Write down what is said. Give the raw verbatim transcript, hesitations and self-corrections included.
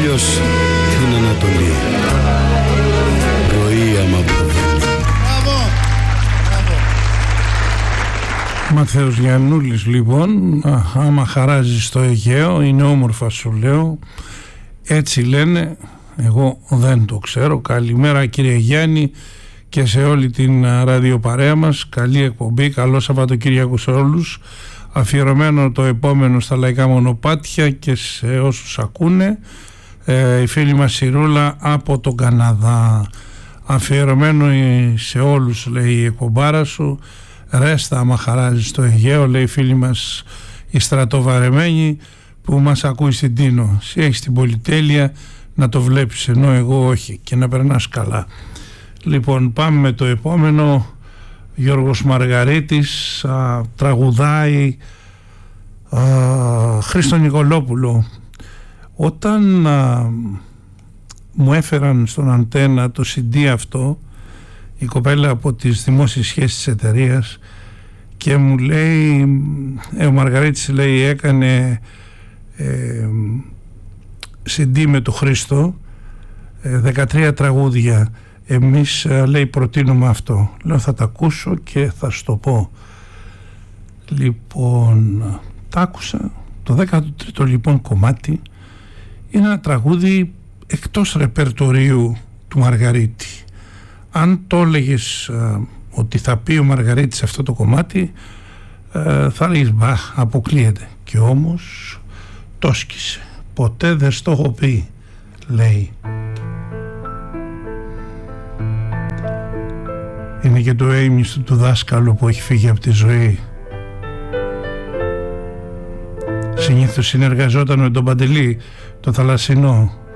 ήλιος στην Ανατολή. Πρωί άμα προβαίνει. Μπράβο! Ματθαίος Γιαννούλης λοιπόν. Α, άμα χαράζει στο Αιγαίο είναι όμορφα σου λέω. Έτσι λένε. Εγώ δεν το ξέρω. Καλημέρα κύριε Γιάννη και σε όλη την ραδιοπαρέα μας. Καλή εκπομπή, καλό Σαββατοκύριακο σε όλους. Αφιερωμένο το επόμενο στα λαϊκά μονοπάτια και σε όσους ακούνε. ε, η φίλη μας Σιρούλα από τον Καναδά. Αφιερωμένο σε όλους λέει η εκπομπάρα σου. Ρέστα άμα χαράζει στο Αιγαίο, λέει η φίλη μας η στρατοβαρεμένη που μας ακούει στην Τίνο. Εσύ έχεις την πολυτέλεια να το βλέπεις ενώ εγώ όχι και να περνάς καλά. Λοιπόν, πάμε με το επόμενο. Γιώργος Μαργαρίτης α, τραγουδάει α, Χρήστο Νικολόπουλο. Όταν α, μου έφεραν στον αντένα το σι ντι αυτό η κοπέλα από τις δημόσιες σχέσεις της εταιρείας και μου λέει ε, ο Μαργαρίτης λέει έκανε ε, σι ντι με το Χρήστο ε, δεκατρία τραγούδια. Εμείς λέει προτείνουμε αυτό. Λέω θα τα ακούσω και θα σου το πω. Λοιπόν, τα άκουσα. Το δέκατο τρίτο λοιπόν κομμάτι είναι ένα τραγούδι εκτός ρεπερτορίου του Μαργαρίτη. Αν το έλεγες α, ότι θα πει ο Μαργαρίτης αυτό το κομμάτι α, θα λέγεις μπα, αποκλείεται. Και όμως το σκίσε. Ποτέ δεν στο έχω πει, λέει. Είναι και το έιμιστο του δάσκαλου που έχει φύγει από τη ζωή. Συνήθως συνεργαζόταν με τον Παντελή, το θαλασσινό.